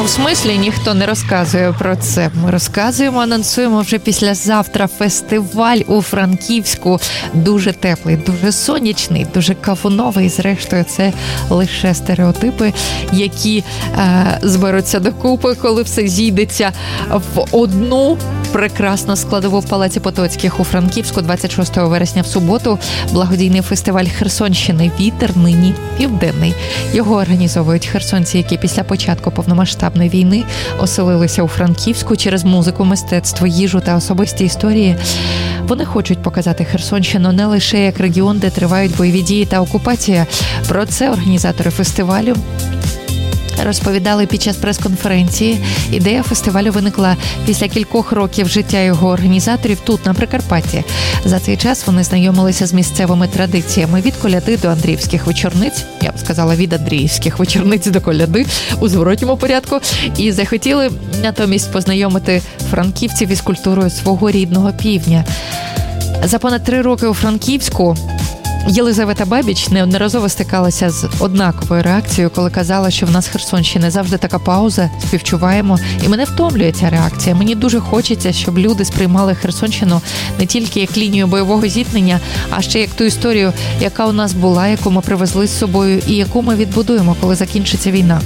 В смислі ніхто не розказує про це. Ми розказуємо, анонсуємо вже післязавтра фестиваль у Франківську. Дуже теплий, дуже сонячний, дуже кавуновий. Зрештою, це лише стереотипи, які зберуться докупи, коли все зійдеться в одну прекрасну складову в Палаці Потоцьких у Франківську 26 вересня в суботу. Благодійний фестиваль Херсонщини «Вітер нині південний». Його організовують херсонці, які після початку повномасштабної війни оселилися у Франківську через музику, мистецтво, їжу та особисті історії. Вони хочуть показати Херсонщину не лише як регіон, де тривають бойові дії та окупація. Про це організатори фестивалю розповідали під час прес-конференції. Ідея фестивалю виникла після кількох років життя його організаторів тут, на Прикарпатті. За цей час вони знайомилися з місцевими традиціями від коляди до андріївських вечорниць, я б сказала, від андріївських вечорниць до коляди у зворотньому порядку, і захотіли натомість познайомити франківців із культурою свого рідного півдня. За понад 3 роки у Франківську Єлизавета Бабіч неодноразово стикалася з однаковою реакцією, коли казала, що в нас Херсонщини завжди така пауза, співчуваємо, і мене втомлює ця реакція. Мені дуже хочеться, щоб люди сприймали Херсонщину не тільки як лінію бойового зіткнення, а ще як ту історію, яка у нас була, яку ми привезли з собою і яку ми відбудуємо, коли закінчиться війна.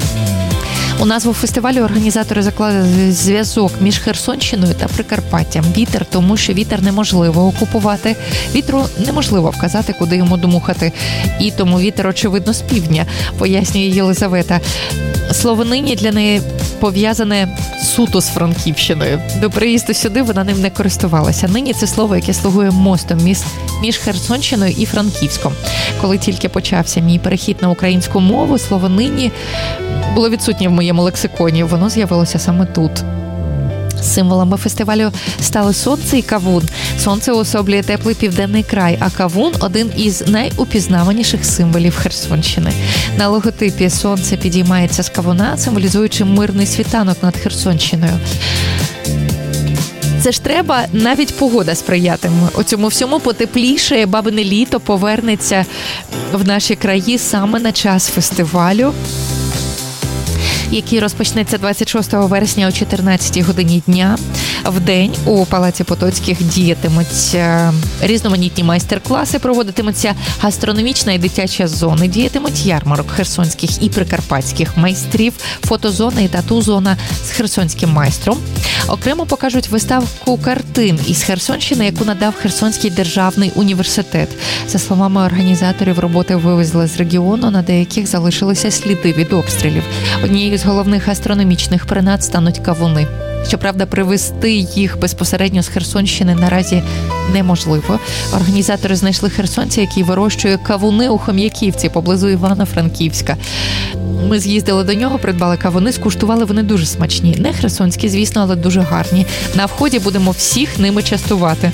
У назву фестивалю організатори закладали зв'язок між Херсонщиною та Прикарпаттям. Вітер, тому що вітер неможливо окупувати, вітру неможливо вказати, куди йому дмухати. І тому вітер, очевидно, з півдня, пояснює Єлизавета. Слово «нині» для неї пов'язане суто з Франківщиною. До приїзду сюди вона ним не користувалася. Нині це слово, яке слугує мостом між Херсонщиною і Франківськом. Коли тільки почався мій перехід на українську мову, слово «нині» було відсутнє в моєму лексиконі. Воно з'явилося саме тут. Символами фестивалю стали сонце і кавун. Сонце уособлює теплий південний край, а кавун – один із найупізнаваніших символів Херсонщини. На логотипі сонце підіймається з кавуна, символізуючи мирний світанок над Херсонщиною. Це ж треба, навіть погода сприятиме. У цьому всьому потепліше, бабине літо повернеться в наші краї саме на час фестивалю, який розпочнеться 26 вересня о 14 годині дня. В день у Палаці Потоцьких діятимуть різноманітні майстер-класи, проводитимуться гастрономічна і дитяча зони, діятимуть ярмарок херсонських і прикарпатських майстрів, фотозона і тату-зона з херсонським майстром. Окремо покажуть виставку картин із Херсонщини, яку надав Херсонський державний університет. За словами організаторів, роботи вивезли з регіону, на деяких залишилися сліди від обстрілів. Однією з головних гастрономічних принад стануть кавуни. Щоправда, привезти їх безпосередньо з Херсонщини наразі неможливо. Організатори знайшли херсонця, який вирощує кавуни у Хом'яківці, поблизу Івано-Франківська. Ми з'їздили до нього, придбали кавуни, скуштували, вони дуже смачні. Не херсонські, звісно, але дуже гарні. На вході будемо всіх ними частувати.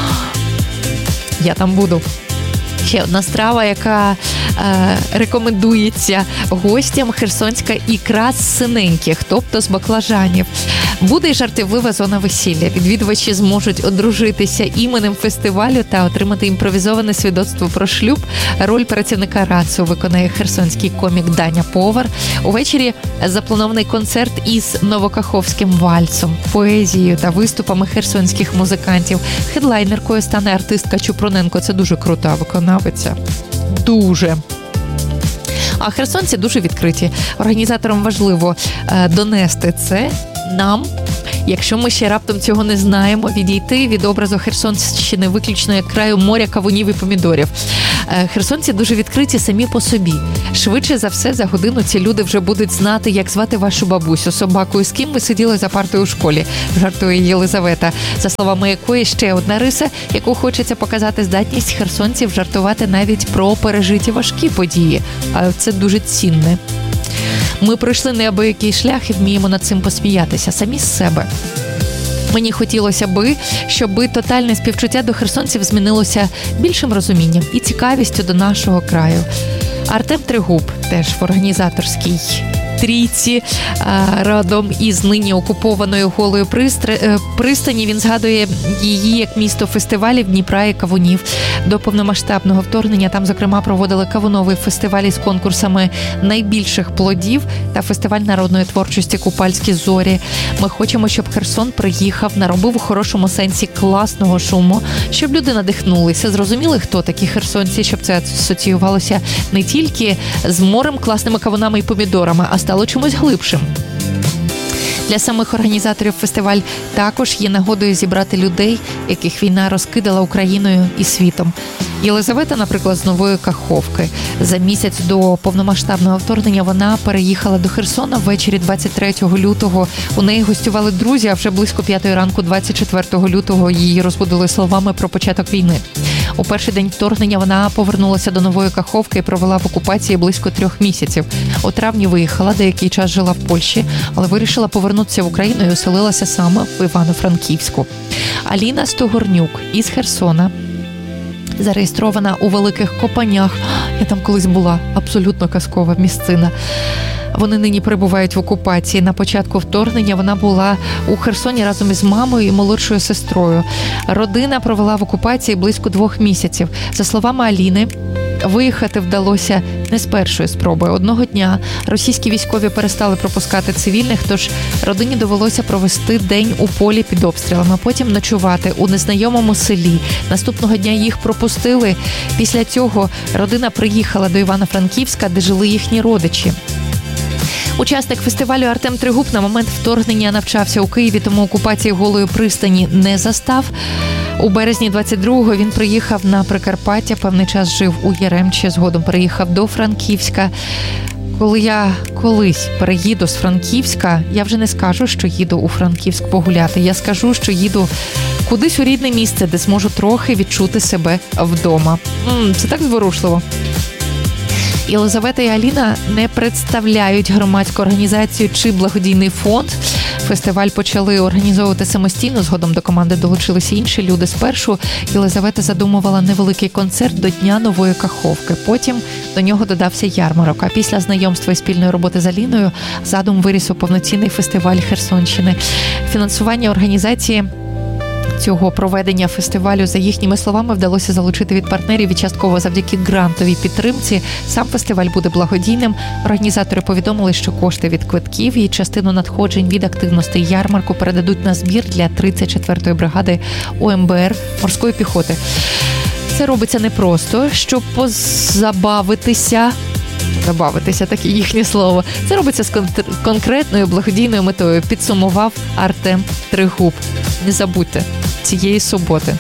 Я там буду. Ще одна страва, яка рекомендується гостям – херсонська ікра з синеньких, тобто з баклажанів. Буде й жартівлива зона весілля. Відвідувачі зможуть одружитися іменем фестивалю та отримати імпровізоване свідоцтво про шлюб. Роль працівника РАЦУ виконає херсонський комік Даня Повар. Увечері запланований концерт із новокаховським вальсом, поезією та виступами херсонських музикантів. Хедлайнеркою стане артистка Чупруненко. Це дуже крута виконавиця. Дуже. А херсонці дуже відкриті. Організаторам важливо донести це нам, якщо ми ще раптом цього не знаємо, відійти від образу Херсонщини виключно як краю моря кавунів і помідорів. Херсонці дуже відкриті самі по собі. Швидше за все, за годину ці люди вже будуть знати, як звати вашу бабусю, собаку і з ким ви сиділи за партою у школі, жартує Єлизавета, за словами якої ще одна риса, яку хочеться показати здатність херсонців жартувати навіть про пережиті важкі події. А це дуже цінне. Ми пройшли неабиякий шлях і вміємо над цим посміятися самі з себе. Мені хотілося би, щоб тотальне співчуття до херсонців змінилося більшим розумінням і цікавістю до нашого краю. Артем Тригуб теж в організаторській трійці радом із нині окупованою Голою пристані. Він згадує її як місто фестивалів, Дніпра і кавунів. До повномасштабного вторгнення там, зокрема, проводили кавуновий фестиваль із конкурсами найбільших плодів та фестиваль народної творчості «Купальські зорі». Ми хочемо, щоб Херсон приїхав, наробив у хорошому сенсі класного шуму, щоб люди надихнулися, зрозуміли, хто такі херсонці, щоб це асоціювалося не тільки з морем, класними кавунами і помідорами, а стало чимось глибшим. Для самих організаторів фестиваль також є нагодою зібрати людей, яких війна розкидала Україною і світом. Єлизавета, наприклад, з Нової Каховки. За місяць до повномасштабного вторгнення вона переїхала до Херсона ввечері 23 лютого. У неї гостювали друзі, а вже близько 5 ранку 24 лютого її розбудили словами про початок війни. У перший день вторгнення вона повернулася до Нової Каховки і провела в окупації близько 3 місяців. У травні виїхала, деякий час жила в Польщі, але вирішила повернутися в Україну і оселилася саме в Івано-Франківську. Аліна Стогорнюк із Херсона, зареєстрована у Великих Копанях. Я там колись була, абсолютно казкова місцина. Вони нині перебувають в окупації. На початку вторгнення вона була у Херсоні разом із мамою і молодшою сестрою. Родина провела в окупації близько 2 місяців. За словами Аліни, виїхати вдалося не з першої спроби. Одного дня російські військові перестали пропускати цивільних, тож родині довелося провести день у полі під обстрілами, потім ночувати у незнайомому селі. Наступного дня їх пропустили. Після цього родина приїхала до Івано-Франківська, де жили їхні родичі. Учасник фестивалю Артем Тригуб на момент вторгнення навчався у Києві, тому окупації Голої пристані не застав. У березні 22-го він приїхав на Прикарпаття, певний час жив у Яремчі, згодом переїхав до Франківська. Коли я колись переїду з Франківська, я вже не скажу, що їду у Франківськ погуляти. Я скажу, що їду кудись у рідне місце, де зможу трохи відчути себе вдома. Це так зворушливо. Єлизавета і Аліна не представляють громадську організацію чи благодійний фонд. Фестиваль почали організовувати самостійно, згодом до команди долучилися інші люди. Спершу Єлизавета задумувала невеликий концерт до Дня Нової Каховки. Потім до нього додався ярмарок. А після знайомства і спільної роботи з Аліною задум виріс у повноцінний фестиваль Херсонщини. Фінансування організації цього проведення фестивалю, за їхніми словами, вдалося залучити від партнерів і частково завдяки грантовій підтримці. Сам фестиваль буде благодійним. Організатори повідомили, що кошти від квитків і частину надходжень від активностей ярмарку передадуть на збір для 34-ї бригади ОМБР морської піхоти. Це робиться не просто, щоб позабавитися, таке їхнє слово. Це робиться з конкретною благодійною метою, підсумував Артем Тригуб. Не забудьте цієї суботи.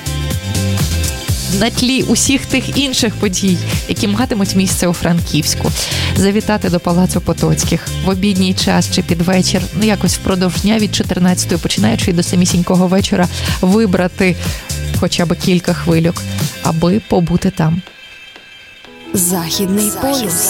На тлі усіх тих інших подій, які матимуть місце у Франківську, завітати до Палацу Потоцьких в обідній час чи під вечір, якось впродовж дня від 14-ї, починаючи до самісінького вечора, вибрати хоча б кілька хвильок, аби побути там. Західний полюс.